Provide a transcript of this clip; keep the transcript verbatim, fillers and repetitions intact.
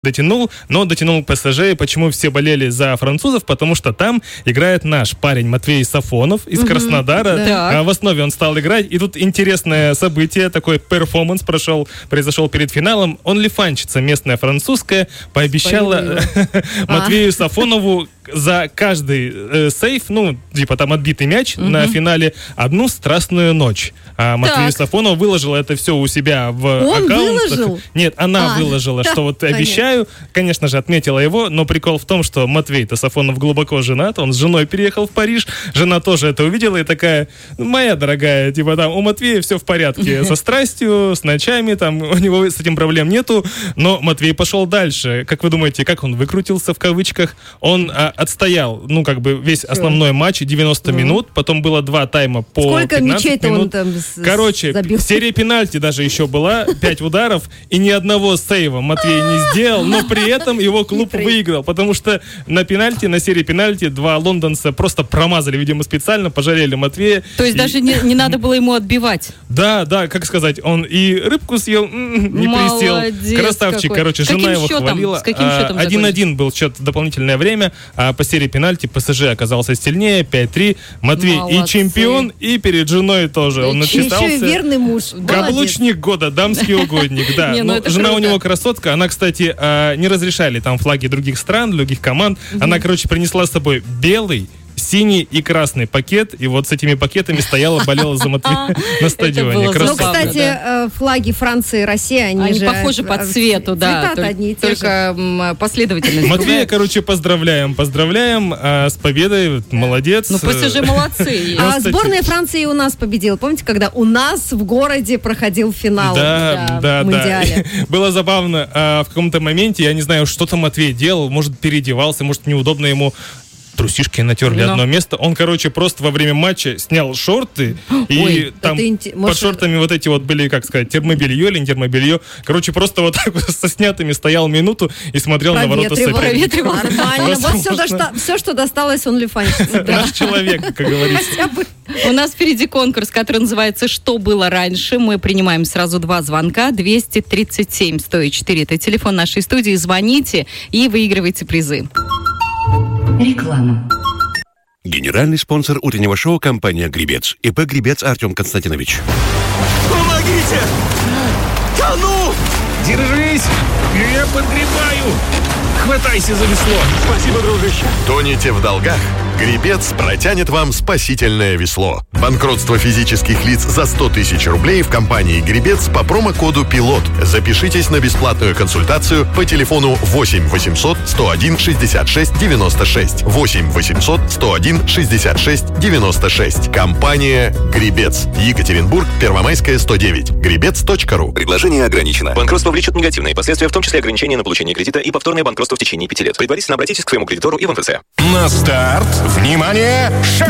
дотянул, но дотянул ПСЖ. Почему все болели за французов? Потому что там играет наш парень Матвей Сафонов из mm-hmm. Краснодара. Да. В основе он стал играть. И тут интересное событие, такой перформанс прошел, произошел перед финалом. OnlyFanщица местная французская пообещала Матвею Сафонову за каждый э, сейф, ну, типа там отбитый мяч mm-hmm. на финале, одну страстную ночь. А Матвей так. Сафонов выложил это все у себя в Он аккаунтах. Выложил? Нет, она а, выложила, да, что вот обещаю. Конечно же, отметила его, но прикол в том, что Матвей-то Сафонов глубоко женат, он с женой переехал в Париж, жена тоже это увидела и такая: моя дорогая, типа там у Матвея все в порядке со страстью, с ночами, там у него с этим проблем нету, но Матвей пошел дальше. Как вы думаете, как он выкрутился в кавычках? Он а, отстоял, ну, как бы весь основной Все. матч, девяносто mm. минут, потом было два тайма по Сколько пятнадцать мячей-то минут. Он там Короче, забил? Серия пенальти даже еще была, пять ударов, и ни одного сейва Матвей не сделал, но при этом его клуб выиграл, потому что на пенальти, на серии пенальти два лондонца просто промазали, видимо, специально, пожалели Матвея. То есть и... даже не, не надо было ему отбивать? Да, да, как сказать, он и рыбку съел, не Молодец присел. Красавчик, какой. короче, Каким жена его счетом? хвалила. С каким счетом один-один был счет в дополнительное время, а по серии пенальти ПСЖ оказался сильнее, пять-три. Матвей Молодцы. и чемпион, и перед женой тоже. Он отчитался. Еще и верный муж. Каблучник года, дамский угодник, да. Не, ну жена круто. у него красотка, она, кстати, не разрешали там флаги других стран, других команд. Она, короче, принесла с собой белый, синий и красный пакет, и вот с этими пакетами стояла, болела за Матвея на стадионе. Ну, кстати, флаги Франции и России, они, они же... похожи по цвету, да. Цвета-то одни и те Только же. последовательность. Матвея, короче, поздравляем, поздравляем а, с победой, молодец. Ну, ПСЖ молодцы. А сборная Франции у нас победила. Помните, когда у нас в городе проходил финал да, да, в Мундиале? Да. Было забавно, а, в каком-то моменте, я не знаю, что там Матвей делал, может, переодевался, может, неудобно ему... Трусишки натерли Но. одно место. Он, короче, просто во время матча снял шорты, и Ой, там инте... под Может... шортами вот эти вот были, как сказать, термобелье или не термобелье. Короче, просто вот так вот со снятыми стоял минуту и смотрел на ворота соперника. Нормально. Вот все, доста... все, что досталось OnlyFans. Наш человек, как говорится. У нас впереди конкурс, который называется «Что было раньше?». Мы принимаем сразу два звонка. двести тридцать семь сто четыре. Это телефон нашей студии. Звоните и выигрывайте призы. Реклама. Генеральный спонсор утреннего шоу — компания «Гребец». ИП «Гребец» Артем Константинович. Помогите! Тону! Держись! Я подгребаю! Хватайся за весло! Спасибо, дружище! Тонете в долгах? «Гребец» протянет вам спасительное весло. Банкротство физических лиц за сто тысяч рублей в компании «Гребец» по промокоду «Пилот». Запишитесь на бесплатную консультацию по телефону восемь восемьсот сто один шестьдесят шесть девяносто шесть. восемь восемьсот сто один шестьдесят шесть девяносто шесть. Компания «Гребец». Екатеринбург, Первомайская, сто девять. гребец точка ру. Предложение ограничено. Банкротство влечет негативные последствия, в том числе ограничение на получение кредита и повторное банкротство в течение пяти лет. Предварительно обратитесь к своему кредитору и в МФЦ. На старт! Внимание! Шаг!